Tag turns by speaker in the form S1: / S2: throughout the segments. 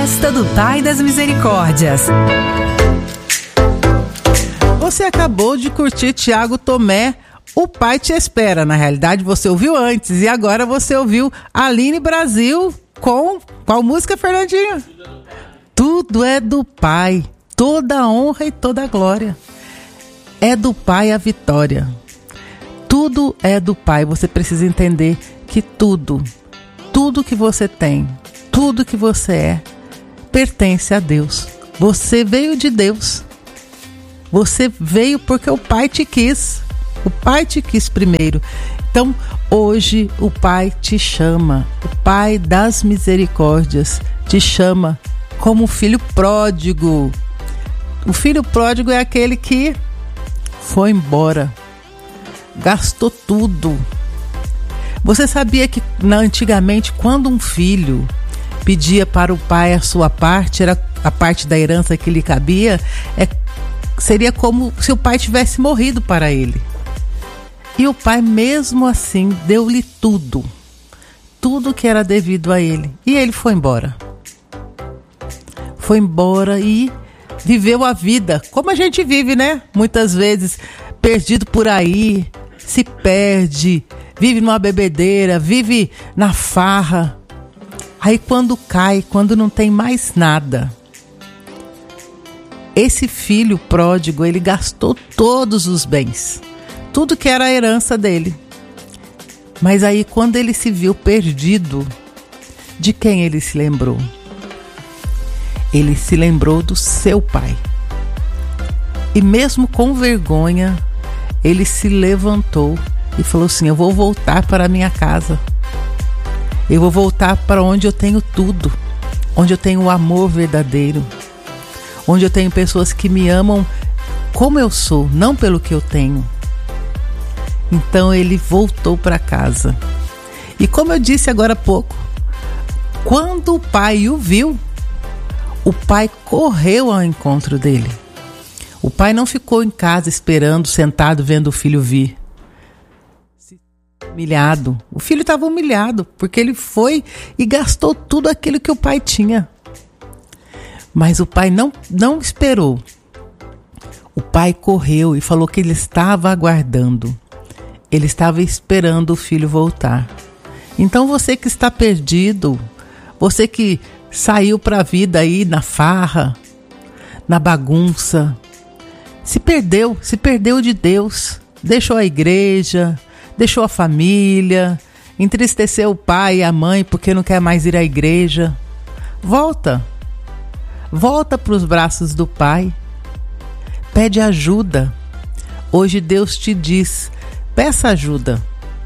S1: Festa do Pai das Misericórdias.
S2: Você acabou de curtir Tiago Tomé, O Pai Te Espera. Na realidade, você ouviu antes e agora você ouviu Aline Brasil com qual música, Fernandinho? Tudo é do Pai, toda a honra e toda a glória. É do Pai a vitória. Tudo é do Pai. Você precisa entender que tudo que você tem, tudo que você é, pertence a Deus. Você veio de Deus. Você veio porque o Pai te quis. O Pai te quis primeiro. Então, hoje o Pai te chama. O Pai das misericórdias te chama como filho pródigo. O filho pródigo é aquele que foi embora, gastou tudo. Você sabia que antigamente, quando um filho pedia para o pai a sua parte, era a parte da herança que lhe cabia, seria como se o pai tivesse morrido para ele. E o pai, mesmo assim, deu-lhe tudo que era devido a ele. E ele foi embora. Foi embora e viveu a vida como a gente vive, né? Muitas vezes perdido por aí, se perde, vive numa bebedeira, vive na farra. Aí quando cai, quando não tem mais nada, esse filho pródigo, ele gastou todos os bens, tudo que era a herança dele. Mas aí quando ele se viu perdido, de quem ele se lembrou? Ele se lembrou do seu pai. E mesmo com vergonha, ele se levantou e falou assim: eu vou voltar para a minha casa. Eu vou voltar para onde eu tenho tudo. Onde eu tenho o amor verdadeiro. Onde eu tenho pessoas que me amam como eu sou, não pelo que eu tenho. Então ele voltou para casa. E como eu disse agora há pouco, quando o pai o viu, o pai correu ao encontro dele. O pai não ficou em casa esperando, sentado, vendo o filho vir. Humilhado. O filho estava humilhado, porque ele foi e gastou tudo aquilo que o pai tinha. Mas o pai não esperou. O pai correu e falou que ele estava aguardando. Ele estava esperando o filho voltar. Então você que está perdido, você que saiu para a vida aí na farra, na bagunça, se perdeu de Deus, deixou a igreja, deixou a família, entristeceu o pai e a mãe porque não quer mais ir à igreja. Volta para os braços do Pai, pede ajuda. Hoje Deus te diz, peça ajuda,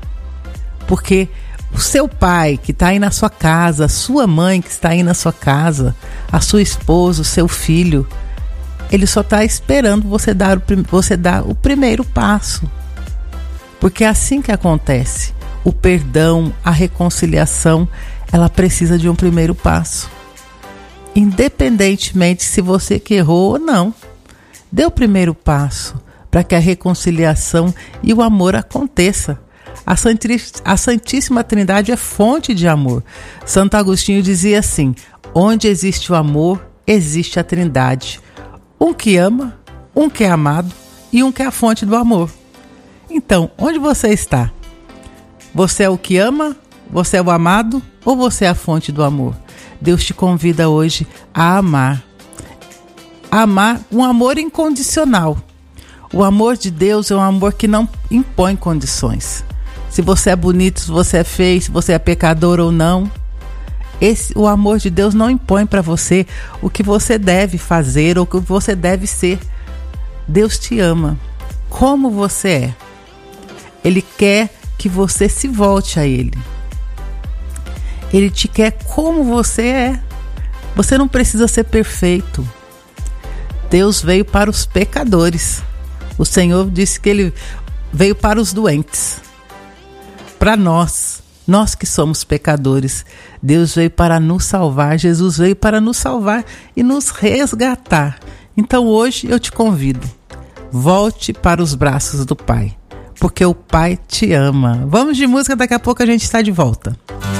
S2: porque o seu pai que está aí na sua casa, a sua mãe que está aí na sua casa, a sua esposa, o seu filho, ele só está esperando você dar o primeiro passo. Porque é assim que acontece. O perdão, a reconciliação, ela precisa de um primeiro passo. Independentemente se você que errou ou não, dê o primeiro passo para que a reconciliação e o amor aconteça. A Santíssima Trindade é fonte de amor. Santo Agostinho dizia assim: onde existe o amor, existe a Trindade. Um que ama, um que é amado e um que é a fonte do amor. Então, onde você está? Você é o que ama? Você é o amado? Ou você é a fonte do amor? Deus te convida hoje a amar. Amar um amor incondicional. O amor de Deus é um amor que não impõe condições. Se você é bonito, se você é feio, se você é pecador ou não. O amor de Deus não impõe para você o que você deve fazer ou o que você deve ser. Deus te ama como você é. Ele quer que você se volte a Ele. Ele te quer como você é. Você não precisa ser perfeito. Deus veio para os pecadores. O Senhor disse que Ele veio para os doentes. Para nós que somos pecadores. Deus veio para nos salvar. Jesus veio para nos salvar e nos resgatar. Então hoje eu te convido. Volte para os braços do Pai. Porque o Pai te ama. Vamos de música, daqui a pouco a gente está de volta.